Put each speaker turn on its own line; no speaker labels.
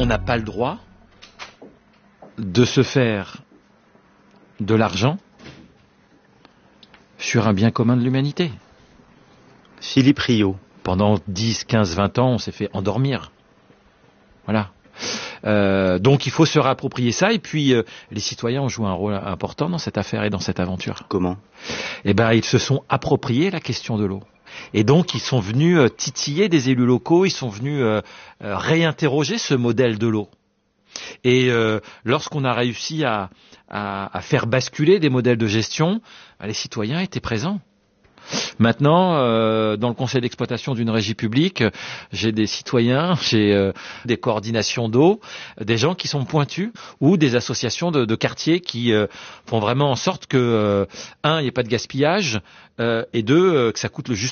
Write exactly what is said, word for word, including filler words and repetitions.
on n'a pas le droit de se faire de l'argent sur un bien commun de l'humanité.
Philippe Rio.
Pendant dix, quinze, vingt ans, on s'est fait endormir. Voilà. Euh, donc il faut se réapproprier ça, et puis euh, les citoyens ont joué un rôle important dans cette affaire et dans cette aventure.
Comment ?
Eh ben, ils se sont appropriés la question de l'eau. Et donc ils sont venus euh, titiller des élus locaux, ils sont venus euh, euh, réinterroger ce modèle de l'eau. Et euh, lorsqu'on a réussi à, à, à faire basculer des modèles de gestion, les citoyens étaient présents. Maintenant, euh, dans le conseil d'exploitation d'une régie publique, j'ai des citoyens, j'ai euh, des coordinations d'eau, des gens qui sont pointus, ou des associations de, de quartiers qui euh, font vraiment en sorte que, euh, un, il n'y ait pas de gaspillage, euh, et deux, euh, que ça coûte le juste